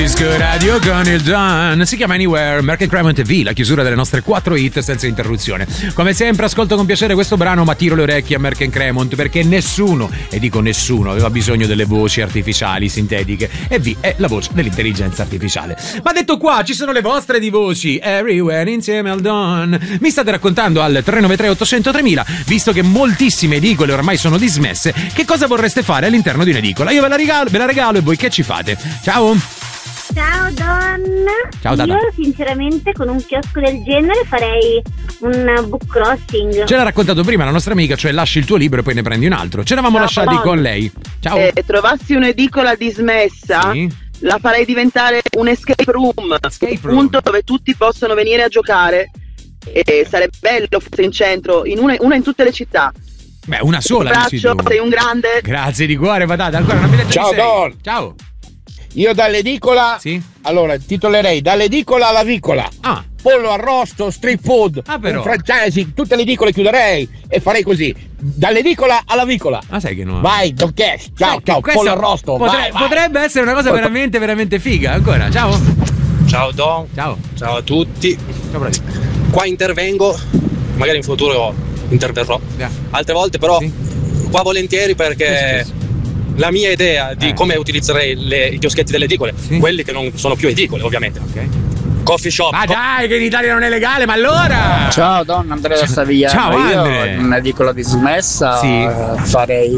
Disco Radio con il Don. Si chiama Anywhere, Merck & Cremont TV, la chiusura delle nostre 4 hit senza interruzione. Come sempre ascolto con piacere questo brano, ma tiro le orecchie a Merck & Cremont perché nessuno, e dico nessuno, aveva bisogno delle voci artificiali sintetiche, e vi è la voce dell'intelligenza artificiale. Ma detto qua, ci sono le vostre di voci Everywhere insieme al Don. Mi state raccontando al 393 800 3000, visto che moltissime edicole ormai sono dismesse, che cosa vorreste fare all'interno di un'edicola? Io ve la regalo e voi che ci fate? Ciao! Ciao Don. Ciao Dada. Io sinceramente con un chiosco del genere farei un book crossing. Ce l'ha raccontato prima la nostra amica, cioè lasci il tuo libro e poi ne prendi un altro. Ce l'avamo lasciati con lei. Ciao. Trovassi un'edicola dismessa, sì, la farei diventare un escape room, un punto dove tutti possono venire a giocare, e sarebbe bello fosse in centro, in una in tutte le città. Beh, una sola. Un abbraccio, sei un grande. Grazie di cuore, patata. Ancora non mi detto. Ciao Don. Ciao. Io dall'edicola, sì, allora titolerei Dall'edicola alla vicola. Ah. Pollo arrosto, street food, però. francesi, tutte le edicole chiuderei e farei così. Dall'edicola alla vicola. Ma sai che no? Vai, Don Cash. Ciao, ciao, pollo arrosto. Vai. Potrebbe essere una cosa veramente, veramente figa. Ancora, ciao. Ciao Don. Ciao. Ciao a tutti. Ciao, qua intervengo, magari in futuro interverrò. Altre volte però qua volentieri perché la mia idea di come utilizzerei i chioschetti delle edicole, quelli che non sono più edicole ovviamente. Coffee shop. Ma dai, che in Italia non è legale, ma allora! Ciao Don, Andrea da Savigliano. Ciao Andre. Io in un'edicola dismessa farei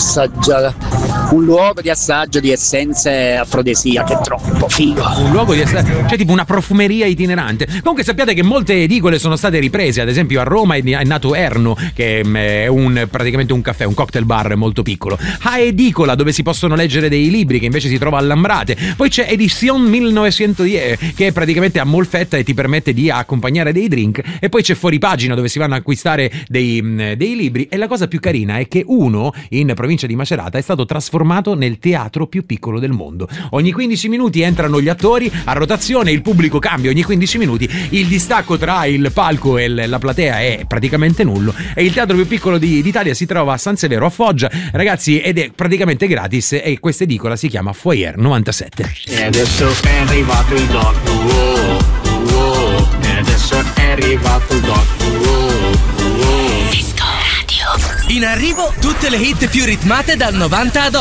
un luogo di assaggio di essenze afrodisiache, troppo figo. Un luogo di assaggio, cioè tipo una profumeria itinerante. Comunque sappiate che molte edicole sono state riprese, ad esempio a Roma è nato Erno, che è praticamente un caffè, un cocktail bar molto piccolo. A Edicola, dove si possono leggere dei libri, che invece si trova a Lambrate. Poi c'è Edition 1910, che è praticamente a Molfetta e ti permette di accompagnare dei drink, e poi c'è Fuori Pagina dove si vanno a acquistare dei libri, e la cosa più carina è che uno in provincia di Macerata è stato trasformato nel teatro più piccolo del mondo. Ogni 15 minuti entrano gli attori a rotazione, il pubblico cambia ogni 15 minuti, il distacco tra il palco e la platea è praticamente nullo, e il teatro più piccolo d'Italia si trova a San Severo a Foggia, ragazzi, ed è praticamente gratis, e questa edicola si chiama Foyer 97. E adesso è arrivato il doc. E adesso è arrivato il doc. Disco Radio. In arrivo tutte le hit più ritmate dal 90 ad oggi.